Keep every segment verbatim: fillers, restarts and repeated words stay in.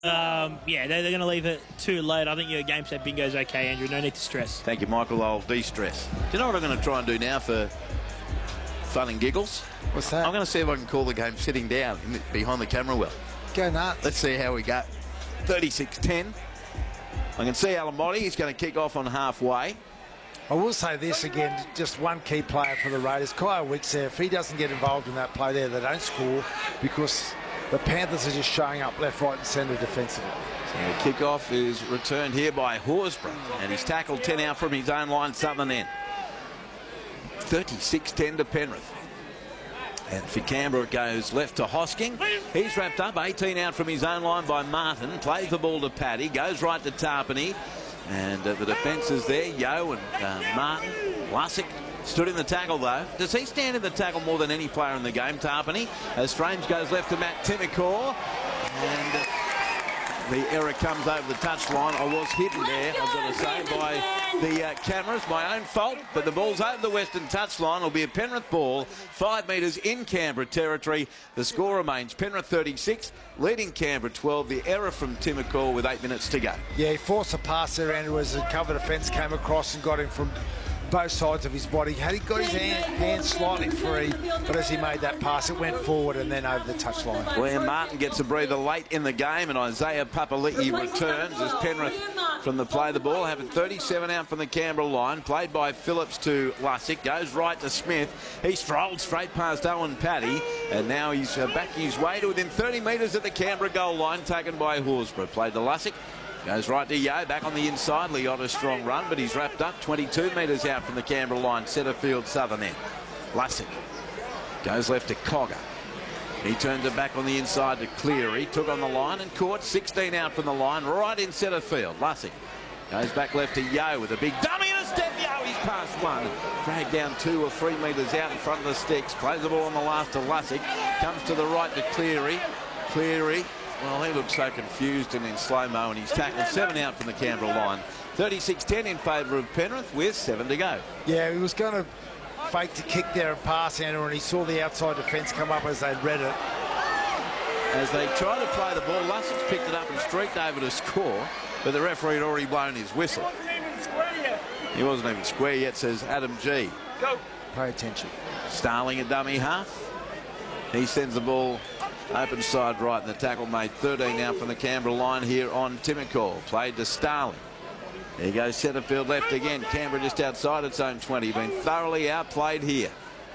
Um, yeah, they're, they're going to leave it too late. I think your game set bingo's okay, Andrew. No need to stress. Thank you, Michael. I'll de-stress. Do you know what I'm going to try and do now for fun and giggles? What's that? I'm going to see if I can call the game sitting down in the, behind the camera well. Go nuts. Let's see how we go. thirty-six ten. I can see Alamotti. He's going to kick off on halfway. I will say this again, just one key player for the Raiders, Kyle Wicks there. If he doesn't get involved in that play there, they don't score because the Panthers are just showing up left, right and centre defensively. So the kickoff is returned here by Horsburgh, and he's tackled ten out from his own line, southern end. thirty-six ten to Penrith. And for Canberra, it goes left to Hosking. He's wrapped up, eighteen out from his own line by Martin. Plays the ball to Paddy, goes right to Tarpany. And uh, the defence is there, Yo and uh, Martin. Lussick stood in the tackle, though. Does he stand in the tackle more than any player in the game, Tarpany? As Strange goes left to Matt Timicor. And uh, the error comes over the touchline. I was hidden there, I've got to say, by the uh, cameras. My own fault, but the ball's over the western touchline. It'll be a Penrith ball, five metres in Canberra territory. The score remains Penrith thirty-six, leading Canberra twelve. The error from Timicor with eight minutes to go. Yeah, he forced a pass there, Andrew, as the cover defence came across and got him from both sides of his body. Had he got his hand, hand slightly free, but as he made that pass, it went forward and then over the touchline. William Martin gets a breather late in the game, and Isaiah Papali'i returns as Penrith from the play the ball, having thirty-seven out from the Canberra line. Played by Phillips to Lussick, goes right to Smith. He strolled straight past Owen Paddy, and now he's uh, backing his way to within thirty metres at the Canberra goal line, taken by Horsburgh. Played to Lussick. Goes right to Yo, back on the inside. Liotta strong run, but he's wrapped up twenty-two metres out from the Canberra line, centre field, southern end. Lussick goes left to Cogger. He turns it back on the inside to Cleary. Took on the line and caught. sixteen out from the line, right in centre field. Lussick goes back left to Yo with a big dummy and a step. Yo, he's past one. Dragged down two or three metres out in front of the sticks. Plays the ball on the last to Lussick. Comes to the right to Cleary. Cleary. Well, he looks so confused and in slow-mo, and he's tackled seven out from the Canberra line. thirty-six ten in favour of Penrith with seven to go. Yeah, he was going to fake to kick there and pass, Andrew, and he saw the outside defence come up as they'd read it. As they try to play the ball, Lussick's picked it up and streaked over to score, but the referee had already blown his whistle. He wasn't even square yet, says Adam G. Go. Pay attention. Starling a dummy half. He sends the ball open side right, and the tackle made thirteen out from the Canberra line here on Timicor. Played to Starling. There he goes, centre field left again. Canberra just outside its own twenty. Been thoroughly outplayed here.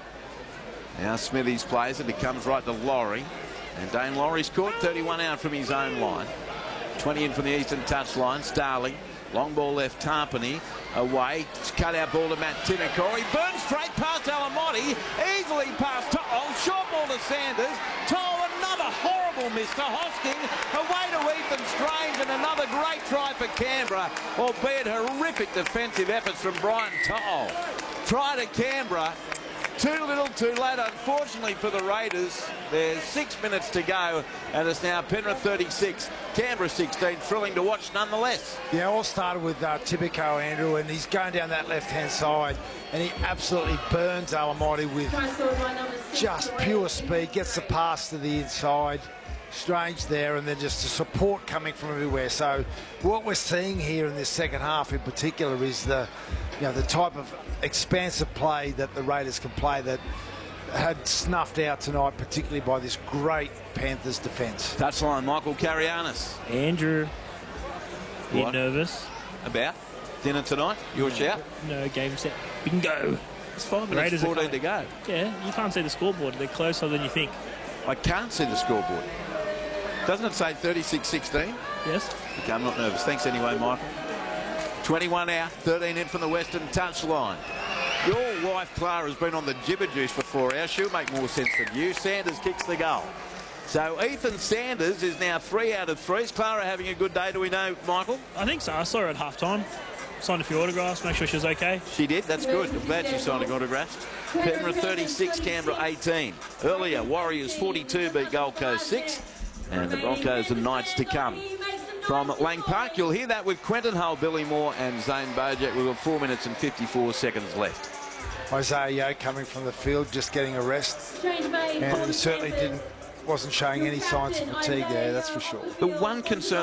Now Smithies plays it. It comes right to Laurie. And Dane Laurie's caught thirty-one out from his own line. twenty in from the eastern touchline. Starling. Long ball left, Tarpany. Away. Cut out ball to Matt Timicor. He burns straight past Alamotti. Easily past Toll. Short ball to Sanders. Toll, another horrible miss to Hosking. Away to Ethan Strange, and another great try for Canberra, albeit horrific defensive efforts from Brian Toll. Try to Canberra. Too little, too late, unfortunately, for the Raiders. There's six minutes to go, and it's now Penrith thirty-six, Canberra sixteen. Thrilling to watch nonetheless. Yeah, all started with uh, Timicor, Andrew, and he's going down that left-hand side, and he absolutely burns Alamotti with just pure speed. Gets the pass to the inside. Strange there, and then just the support coming from everywhere. So what we're seeing here in this second half in particular is the, you know, the type of expansive play that the Raiders can play that had snuffed out tonight, particularly by this great Panthers defence. Touchline, Michael Carianis. Andrew, you What? nervous? About dinner tonight? Your shout? No, game set bingo. It's five The minutes, Raiders are fourteen to coming. go. Yeah, you can't see the scoreboard. They're closer than you think. I can't see the scoreboard. Doesn't it say thirty-six sixteen? Yes. Okay, I'm not nervous. Thanks anyway, Michael. twenty-one out, thirteen in from the western touchline. Your wife, Clara, has been on the jibber juice for four hours. She'll make more sense than you. Sanders kicks the goal. So Ethan Sanders is now three out of three. Is Clara having a good day, do we know, Michael? I think so. I saw her at half-time. Signed a few autographs, make sure she was okay. She did, that's good. I'm glad she's signing autographs. Penrith thirty-six, Canberra eighteen. Earlier, Warriors forty-two beat Gold Coast six. And the Broncos and Knights to come. From Lang Park, you'll hear that with Quentin Hull, Billy Moore and Zane Bojack. We've got four minutes and fifty-four seconds left. Isaiah Yo coming from the field, just getting a rest. And he certainly didn't, wasn't showing any signs of fatigue there, that's for sure. The one concern